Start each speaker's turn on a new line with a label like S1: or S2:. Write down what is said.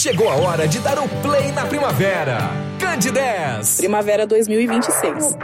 S1: Chegou a hora de dar o play na primavera. Candidez.
S2: Primavera 2026.